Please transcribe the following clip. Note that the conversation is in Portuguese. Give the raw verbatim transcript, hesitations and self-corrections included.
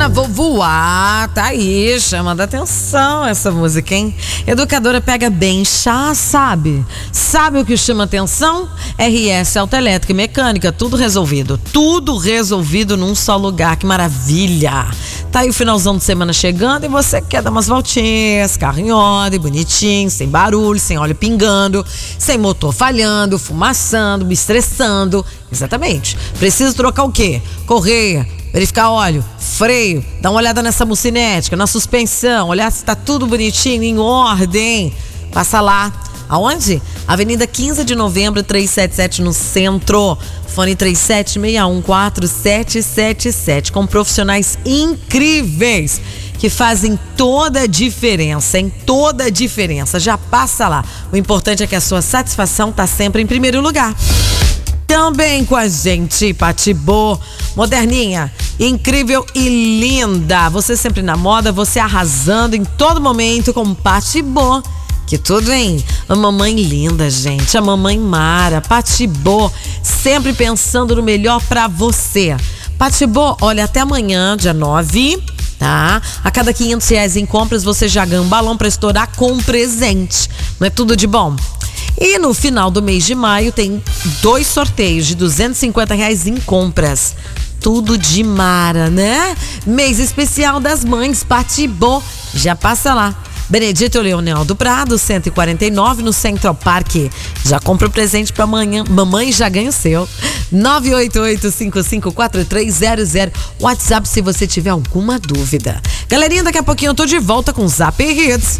Ana, vou voar, tá aí, chama da atenção essa música, hein? Educadora pega bem chá, sabe? Sabe o que chama atenção? R S Autoelétrica e Mecânica, tudo resolvido. Tudo resolvido num só lugar, que maravilha! Tá aí o finalzão de semana chegando e você quer dar umas voltinhas, carro em ordem, bonitinho, sem barulho, sem óleo pingando, sem motor falhando, fumaçando, me estressando. Exatamente. Precisa trocar o quê? Correia, verificar óleo, freio, dar uma olhada nessa mucinética, na suspensão, olhar se tá tudo bonitinho, em ordem. Passa lá. Aonde? Avenida quinze de novembro, trezentos e setenta e sete, no centro. Fone três sete seis um quatro sete sete sete, com profissionais incríveis que fazem toda a diferença, em toda a diferença. Já passa lá. O importante é que a sua satisfação tá sempre em primeiro lugar. Também com a gente, Patibô, moderninha, incrível e linda. Você sempre na moda, você arrasando em todo momento com Patibô. Que tudo, hein? A mamãe linda, gente. A mamãe Mara. Patibô, sempre pensando no melhor pra você. Patibô, olha, até amanhã, dia nove, tá? A cada quinhentos reais em compras, você já ganha um balão pra estourar com presente. Não é tudo de bom? E no final do mês de maio tem dois sorteios de duzentos e cinquenta reais em compras. Tudo de Mara, né? Mês especial das mães, Patibô. Já passa lá. Benedito Leonel do Prado, cento e quarenta e nove, no Central Park. Já compra o presente pra amanhã. Mamãe já ganha o seu. nove oito oito, cinco cinco quatro três zero zero. WhatsApp se você tiver alguma dúvida. Galerinha, daqui a pouquinho eu tô de volta com Zap Hits.